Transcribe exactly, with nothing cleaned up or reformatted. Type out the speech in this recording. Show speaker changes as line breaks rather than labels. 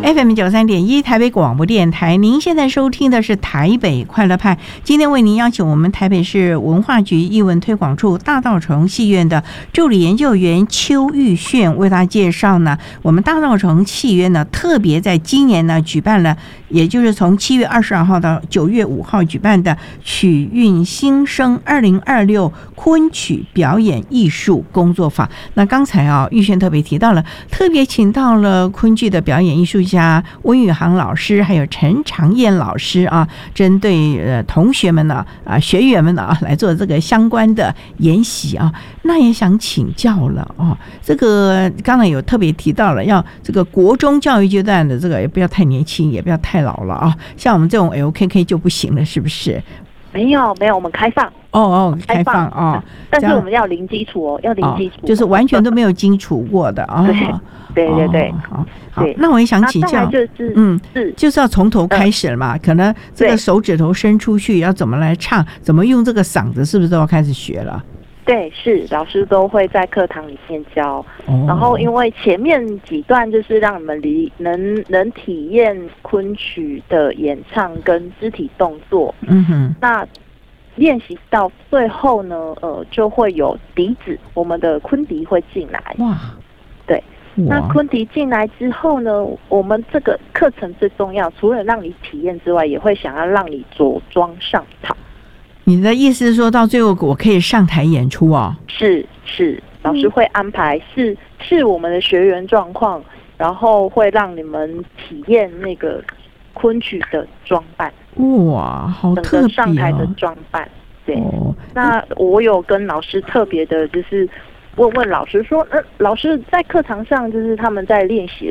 F M 九三点一台北广播电台。您现在收听的是台北快乐派，今天为您邀请我们台北市文化局艺文推广处大稻埕戏院的助理研究员邱玉炫为大家介绍呢，我们大稻埕戏院呢特别在今年呢举办了，也就是从七月二十二号到九月五号举办的曲韵新生二零二六昆曲表演艺术工作坊。那刚才啊，玉炫特别提到了，特别请到了昆剧的表演艺术家温宇航老师，还有陈长燕老师啊，针对呃同学们呢啊学员们呢啊来做这个相关的研习啊。那也想请教了哦，这个刚才有特别提到了，要这个国中教育阶段的这个也不要太年轻，也不要太老了啊，像我们这种 L K K 就不行了，是不是？
没有没有，我们开放
哦哦，开放哦，
但是我们要零基础哦，要零基础、哦，
就是完全都没有基础过的哦。
对对对，
好、哦，好，那我也想请教，
就是
嗯，是就是要从头开始了嘛？嗯、可能这个手指头伸出去，要怎么来唱，怎么用这个嗓子，是不是都要开始学了？
对，是老师都会在课堂里面教，哦、然后因为前面几段就是让你们离能能体验昆曲的演唱跟肢体动作，嗯哼，那练习到最后呢，呃，就会有笛子，我们的昆笛会进来，哇，对。那昆笛进来之后呢，我们这个课程最重要，除了让你体验之外，也会想要让你着装上场。
你的意思是说到最后我可以上台演出哦？
是是，老师会安排是是我们的学员状况，然后会让你们体验那个昆曲的装扮。
哇，好特别、哦！整个
上台的装扮，对。哦、那我有跟老师特别的，就是问问老师说，呃，老师在课堂上就是他们在练习